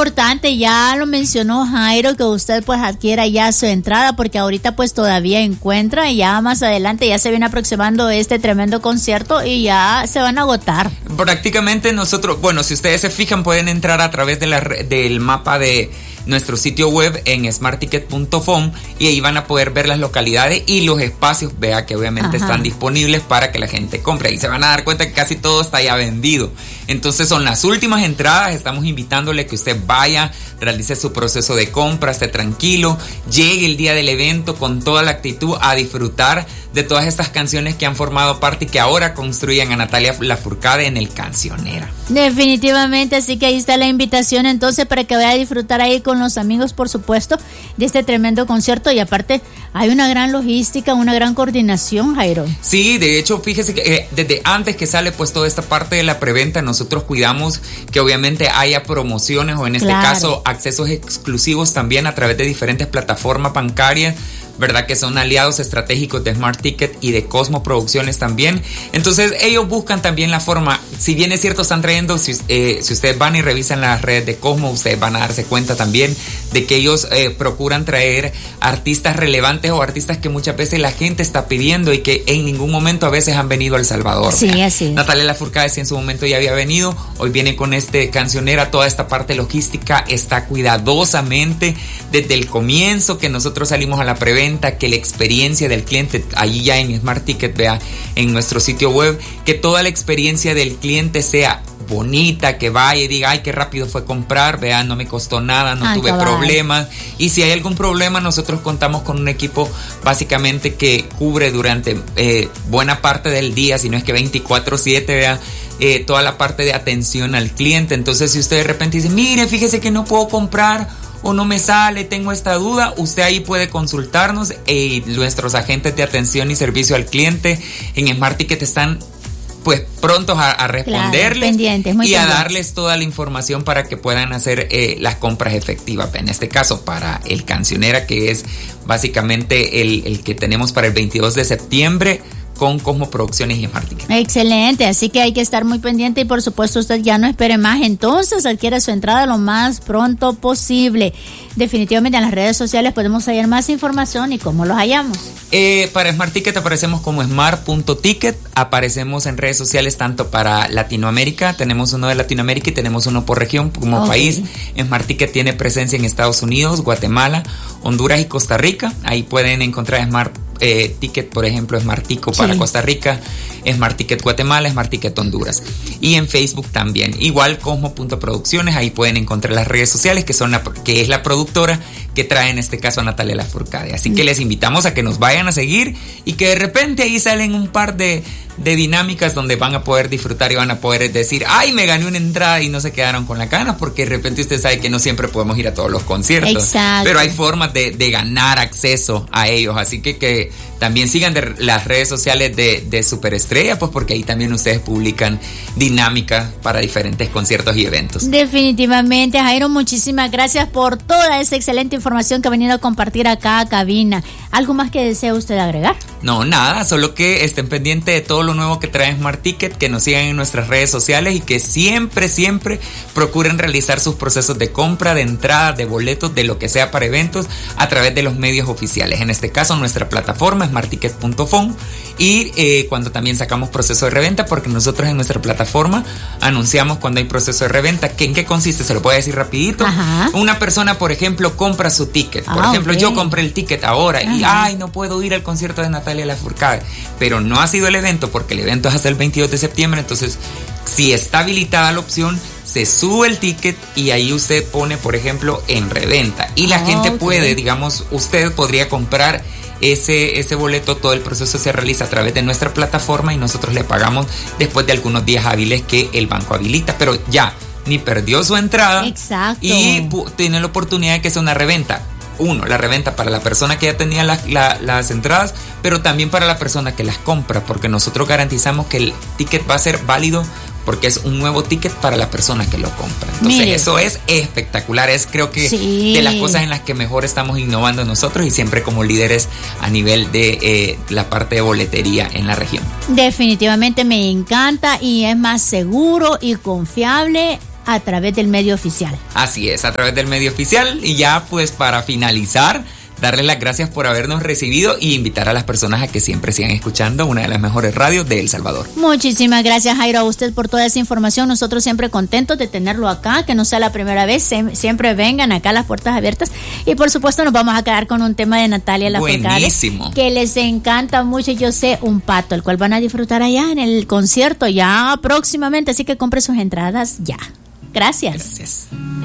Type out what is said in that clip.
importante, ya lo mencionó Jairo, que usted pues adquiera ya su entrada, porque ahorita pues todavía encuentra, y ya más adelante ya se viene aproximando este tremendo concierto y ya se van a agotar. Prácticamente nosotros, bueno, si ustedes se fijan, pueden entrar a través de del mapa de nuestro sitio web en smartticket.com y ahí van a poder ver las localidades y los espacios, vea, que obviamente están disponibles para que la gente compre. Y se van a dar cuenta que casi todo está ya vendido. Entonces son las últimas entradas, estamos invitándole que usted vaya, realice su proceso de compra, esté tranquilo, llegue el día del evento con toda la actitud a disfrutar de todas estas canciones que han formado parte y que ahora construyen a Natalia Lafourcade en el Cancionera. Definitivamente, así que ahí está la invitación entonces para que vaya a disfrutar ahí con los amigos, por supuesto, de este tremendo concierto. Y aparte hay una gran logística, una gran coordinación, Jairo. Sí, de hecho, fíjese que desde antes que sale pues toda esta parte de la preventa, nosotros cuidamos que obviamente haya promociones o en este caso accesos exclusivos también a través de diferentes plataformas bancarias, ¿verdad? Que son aliados estratégicos de Smart Ticket y de Cosmo Producciones también. Entonces ellos buscan también la forma, si bien es cierto están trayendo, si ustedes van y revisan las redes de Cosmo, ustedes van a darse cuenta también de que ellos procuran traer artistas relevantes o artistas que muchas veces la gente está pidiendo y que en ningún momento a veces han venido a El Salvador. Sí, así es. Natalia Lafourcade sí en su momento ya había venido, hoy viene con este Cancionera, toda esta parte logística está cuidadosamente desde el comienzo que nosotros salimos a la preventa, que la experiencia del cliente, ahí ya en Smart Ticket, vea, en nuestro sitio web, que toda la experiencia del cliente sea bonita, que vaya y diga, ay, qué rápido fue comprar, vea, no me costó nada, no tuve problemas. Y si hay algún problema, nosotros contamos con un equipo básicamente que cubre durante buena parte del día, si no es que 24/7, vea, toda la parte de atención al cliente. Entonces, si usted de repente dice, mire, fíjese que no puedo comprar o no me sale, tengo esta duda, usted ahí puede consultarnos y nuestros agentes de atención y servicio al cliente en Smart Ticket están pues prontos a responderles, pendientes, y a darles toda la información para que puedan hacer las compras efectivas. En este caso para el Cancionera, que es básicamente el que tenemos para el 22 de septiembre con Cosmo Producciones y Smart Ticket. Excelente, así que hay que estar muy pendiente y por supuesto usted ya no espere más, entonces adquiera su entrada lo más pronto posible. Definitivamente en las redes sociales podemos hallar más información. ¿Y cómo los hallamos? Para Smart Ticket aparecemos como smart.ticket, aparecemos en redes sociales tanto para Latinoamérica, tenemos uno de Latinoamérica y tenemos uno por región como país. Smart Ticket tiene presencia en Estados Unidos, Guatemala, Honduras y Costa Rica. Ahí pueden encontrar Smart Ticket, por ejemplo, Smart Tico para Costa Rica, Smart Ticket Guatemala, Smart Ticket Honduras. Y en Facebook también, igual Cosmo.producciones, ahí pueden encontrar las redes sociales que es la productora que trae en este caso a Natalia Lafourcade. Así que les invitamos a que nos vayan a seguir y que de repente ahí salen un par de dinámicas donde van a poder disfrutar y van a poder decir, ay, me gané una entrada, y no se quedaron con la ganas, porque de repente usted sabe que no siempre podemos ir a todos los conciertos. Exacto. Pero hay formas de ganar acceso a ellos, así que también sigan las redes sociales de Superestrella, pues porque ahí también ustedes publican dinámicas para diferentes conciertos y eventos. Definitivamente, Jairo, muchísimas gracias por toda esa excelente información que ha venido a compartir acá a cabina. ¿Algo más que desea usted agregar? No, nada, solo que estén pendientes de todo lo nuevo que trae Smart Ticket, que nos sigan en nuestras redes sociales y que siempre procuren realizar sus procesos de compra, de entrada, de boletos, de lo que sea para eventos a través de los medios oficiales. En este caso, nuestra plataforma smartticket.com y cuando también sacamos proceso de reventa, porque nosotros en nuestra plataforma anunciamos cuando hay proceso de reventa. ¿En qué consiste? Se lo puedo decir rapidito. Una persona, por ejemplo, compra su ticket. Por ejemplo, yo compré el ticket ahora y no puedo ir al concierto de Natalia Lafourcade, pero no ha sido el evento porque el evento es hasta el 22 de septiembre. Entonces, si está habilitada la opción, se sube el ticket y ahí usted pone, por ejemplo, en reventa y la gente puede, digamos, usted podría comprar ese boleto. Todo el proceso se realiza a través de nuestra plataforma y nosotros le pagamos después de algunos días hábiles que el banco habilita, pero ya ni perdió su entrada. Exacto. Y tiene la oportunidad de que sea una reventa. La reventa para la persona que ya tenía las entradas, pero también para la persona que las compra, porque nosotros garantizamos que el ticket va a ser válido porque es un nuevo ticket para la persona que lo compra. Entonces, eso es espectacular. Es, creo que, de las cosas en las que mejor estamos innovando nosotros y siempre como líderes a nivel de la parte de boletería en la región. Definitivamente me encanta y es más seguro y confiable a través del medio oficial. Así es, a través del medio oficial. Y ya pues para finalizar, darles las gracias por habernos recibido y invitar a las personas a que siempre sigan escuchando una de las mejores radios de El Salvador. Muchísimas gracias, Jairo, a usted por toda esa información. Nosotros siempre contentos de tenerlo acá, que no sea la primera vez, siempre vengan acá, las puertas abiertas. Y por supuesto nos vamos a quedar con un tema de Natalia Lafourcade, que les encanta mucho, yo sé, Un Pato, el cual van a disfrutar allá en el concierto ya próximamente, así que compre sus entradas ya. Gracias. Gracias.